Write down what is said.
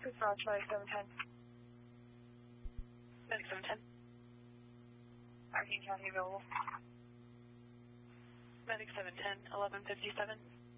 Response, Medic 710. Medic 710. Arkin County available. Medic 710, 1157.